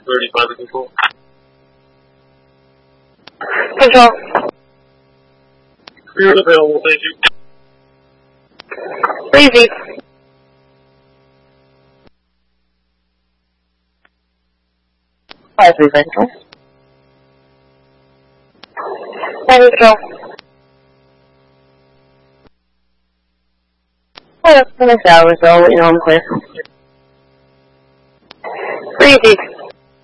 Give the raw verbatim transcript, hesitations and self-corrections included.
thirty-five to control. Control. You're available, thank you. Breezy. Five three five control. Five control. Oh, that's the next hour, so you know I'm clear. Breezy.